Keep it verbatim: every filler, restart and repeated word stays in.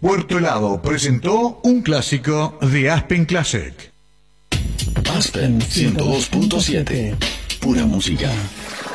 Puerto Helado presentó un clásico de Aspen Classic. Aspen ciento dos punto siete. Pura música.